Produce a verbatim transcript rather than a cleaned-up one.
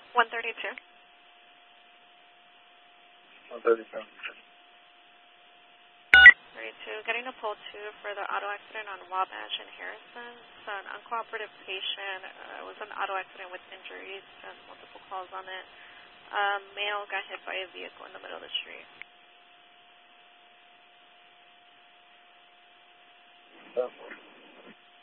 one thirty-two. one thirty-two. thirty-two, getting a pull two for the auto accident on Wabash and Harrison. It's an uncooperative patient. Uh, it was an auto accident with injuries and multiple calls on it. Um, male got hit by a vehicle in the middle of the street. Oh.